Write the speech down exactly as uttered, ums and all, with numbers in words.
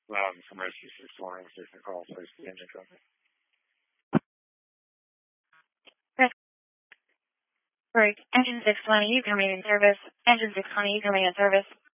Um, from rescue six one, station call, place the engine company. Right. Engine six twenty, you coming in service. Engine six twenty, you coming in service.